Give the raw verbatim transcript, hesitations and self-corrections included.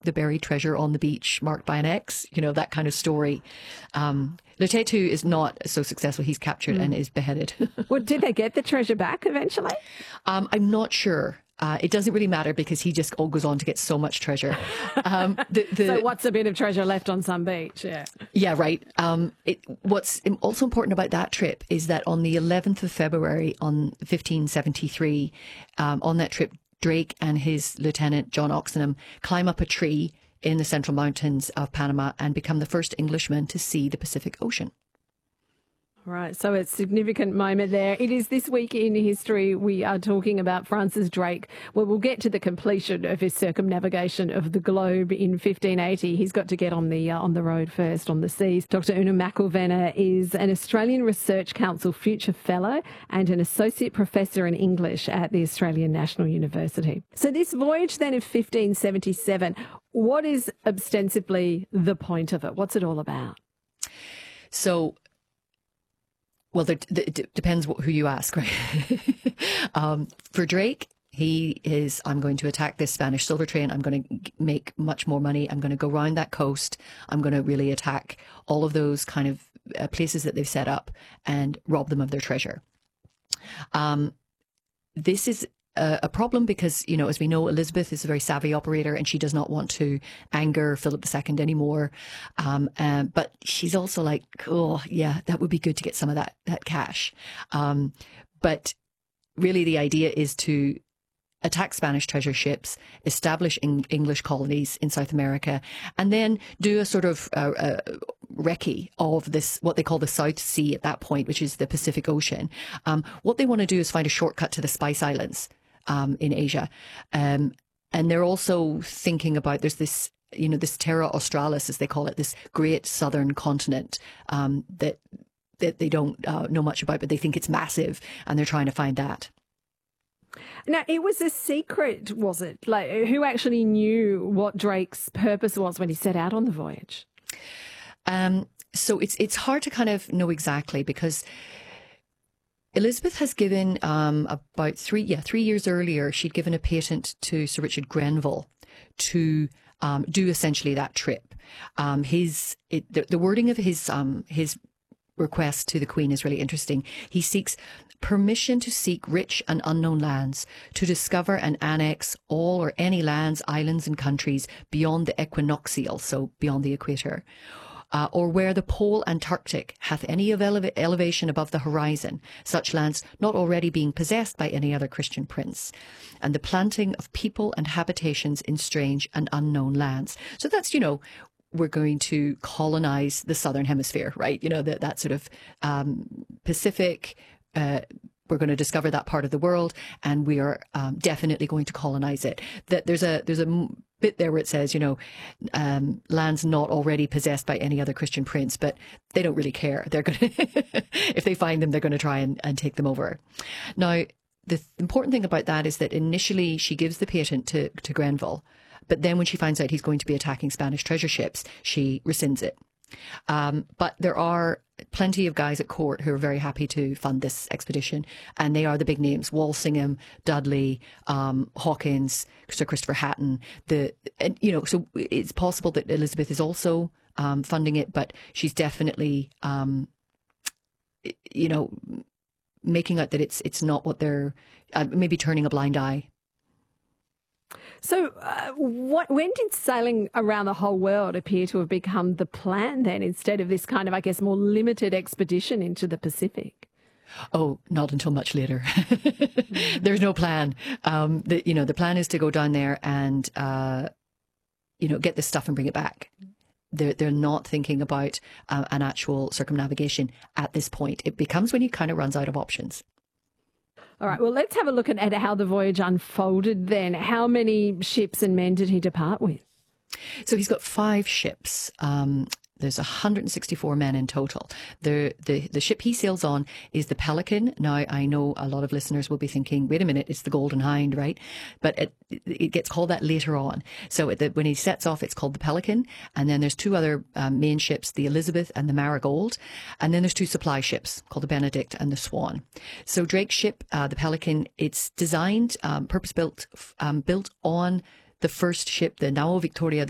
the buried treasure on the beach marked by an X, you know, that kind of story. Um, Lutetu is not so successful. He's captured mm. and is beheaded. Well, did they get the treasure back eventually? Um, I'm not sure. Uh, it doesn't really matter because he just all goes on to get so much treasure. Um, the, the, so what's a bit of treasure left on some beach? Yeah, yeah, right. Um, it, what's also important about that trip is that on the eleventh of February on fifteen seventy-three, um, on that trip, Drake and his lieutenant, John Oxenham, climb up a tree in the central mountains of Panama and become the first Englishmen to see the Pacific Ocean. Right, so it's a significant moment there. It is This Week in History. We are talking about Francis Drake. Well, we'll get to the completion of his circumnavigation of the globe in fifteen eighty. He's got to get on the uh, on the road first, on the seas. Doctor Una McElvenna is an Australian Research Council Future Fellow and an Associate Professor in English at the Australian National University. So this voyage then of fifteen seventy-seven, what is ostensibly the point of it? What's it all about? So... Well, it depends who you ask, right? um, for Drake, he is, I'm going to attack this Spanish silver train. I'm going to make much more money. I'm going to go around that coast. I'm going to really attack all of those kind of uh, places that they've set up and rob them of their treasure. Um, this is a, a problem because, you know, as we know, Elizabeth is a very savvy operator and she does not want to anger Philip the Second anymore. Um, um, but she's also like, oh, yeah, that would be good to get some of that, that cash. Um, but really the idea is to attack Spanish treasure ships, establish in English colonies in South America, and then do a sort of uh, uh, recce of this, what they call the South Sea at that point, which is the Pacific Ocean. Um, what they want to do is find a shortcut to the Spice Islands um, in Asia. Um, and they're also thinking about, there's this, you know, this Terra Australis, as they call it, this great southern continent um, that, that they don't uh, know much about, but they think it's massive, and they're trying to find that. Now, it was a secret, was it? Like, who actually knew what Drake's purpose was when he set out on the voyage? Um, so it's it's hard to kind of know exactly, because Elizabeth has given um, about three yeah three years earlier, she'd given a patent to Sir Richard Grenville to um, do essentially that trip. Um, his it, the, the wording of his um, his request to the Queen is really interesting. He seeks permission to seek rich and unknown lands, to discover and annex all or any lands, islands and countries beyond the equinoxial, so beyond the equator, uh, or where the pole Antarctic hath any of eleva elevation above the horizon, such lands not already being possessed by any other Christian prince, and the planting of people and habitations in strange and unknown lands. So that's, you know, we're going to colonize the southern hemisphere, right? You know, that, that sort of um, Pacific, uh, we're going to discover that part of the world, and we are um, definitely going to colonize it. That there's a there's a bit there where it says, you know, um, lands not already possessed by any other Christian prince, but they don't really care. They're going to, if they find them, they're going to try and, and take them over. Now, the th important thing about that is that initially she gives the patent to, to Grenville, but then when she finds out he's going to be attacking Spanish treasure ships, she rescinds it. Um, but there are plenty of guys at court who are very happy to fund this expedition, and they are the big names: Walsingham, Dudley, um, Hawkins, Sir Christopher Hatton. The and, you know, so it's possible that Elizabeth is also um, funding it, but she's definitely, um, you know, making out that it's it's not what they're uh, maybe turning a blind eye. So uh, what, when did sailing around the whole world appear to have become the plan then, instead of this kind of, I guess, more limited expedition into the Pacific? Oh, not until much later. There's no plan. Um, the, you know, the plan is to go down there and, uh, you know, get this stuff and bring it back. They're, they're not thinking about uh, an actual circumnavigation at this point. It becomes when he kind of runs out of options. All right, well, let's have a look at, at how the voyage unfolded then. How many ships and men did he depart with? So he's got five ships. Um, there's one hundred sixty-four men in total. The, the, the ship he sails on is the Pelican. Now, I know a lot of listeners will be thinking, wait a minute, it's the Golden Hind, right? But it, it gets called that later on. So the, when he sets off, it's called the Pelican. And then there's two other um, main ships, the Elizabeth and the Marigold. And then there's two supply ships called the Benedict and the Swan. So Drake's ship, uh, the Pelican, it's designed, um, purpose-built, um, built on the first ship, the Nao Victoria, the